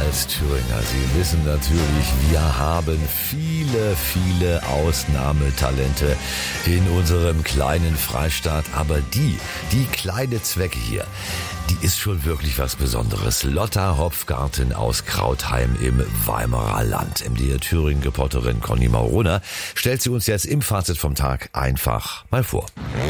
als Thüringer, Sie wissen natürlich, wir haben viele Ausnahmetalente in unserem kleinen Freistaat. Aber die kleine Zwecke hier, die ist schon wirklich was Besonderes. Lotta Hopfgarten aus Krautheim im Weimarer Land. MDR Thüringen-Reporterin Conny Mauroner stellt sie uns jetzt im Fazit vom Tag einfach mal vor.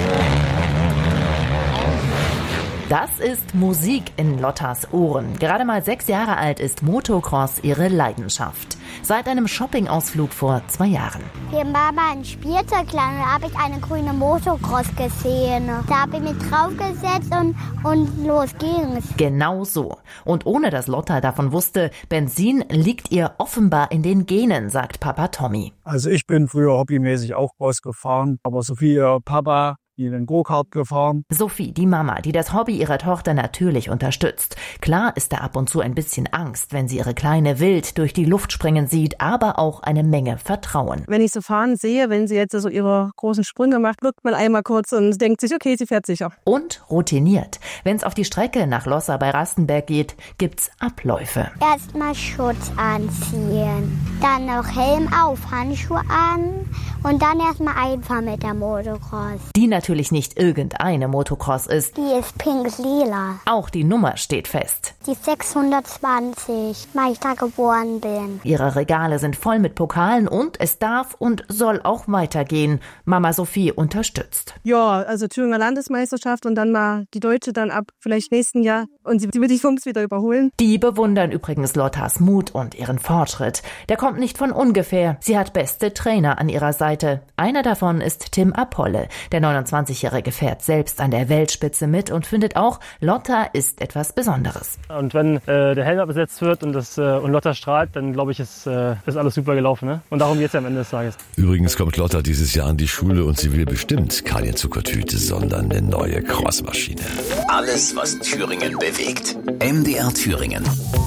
Das ist Musik in Lottas Ohren. Gerade mal 6 Jahre alt ist Motocross ihre Leidenschaft. Seit einem Shoppingausflug vor 2 Jahren. Wir waren mal in Spielzeugladen, da habe ich eine grüne Motocross gesehen. Da habe ich mich draufgesetzt und los ging's. Genau so. Und ohne dass Lotta davon wusste, Benzin liegt ihr offenbar in den Genen, sagt Papa Tommy. Also ich bin früher hobbymäßig auch Cross gefahren, aber Sophie, ihr Papa, die den Go-Kart gefahren. Sophie, die Mama, die das Hobby ihrer Tochter natürlich unterstützt. Klar ist da ab und zu ein bisschen Angst, wenn sie ihre Kleine wild durch die Luft springen sieht, aber auch eine Menge Vertrauen. Wenn ich sie fahren sehe, wenn sie jetzt so ihre großen Sprünge macht, wirkt man einmal kurz und denkt sich, okay, sie fährt sicher. Und routiniert. Wenn es auf die Strecke nach Lossa bei Rastenberg geht, gibt's Abläufe. Erstmal Schutz anziehen, dann noch Helm auf, Handschuhe an und dann erstmal einfahren mit der Motocross. Die natürlich nicht irgendeine Motocross ist. Die ist pink-lila. Auch die Nummer steht fest. Die 620, weil ich da geboren bin. Ihre Regale sind voll mit Pokalen und es darf und soll auch weitergehen. Mama Sophie unterstützt. Ja, also Thüringer Landesmeisterschaft und dann mal die Deutsche dann ab vielleicht nächsten Jahr und sie wird die Funks wieder überholen. Die bewundern übrigens Lottas Mut und ihren Fortschritt. Der kommt nicht von ungefähr. Sie hat beste Trainer an ihrer Seite. Einer davon ist Tim Apolle. Der 29-Jährige fährt selbst an der Weltspitze mit und findet auch, Lotta ist etwas Besonderes. Und wenn der Helm abgesetzt wird und Lotta strahlt, dann glaube ich, ist alles super gelaufen. Ne? Und darum geht es ja am Ende des Tages. Übrigens kommt Lotta dieses Jahr an die Schule und sie will bestimmt keine Zuckertüte, sondern eine neue Crossmaschine. Alles, was Thüringen bewegt. MDR Thüringen.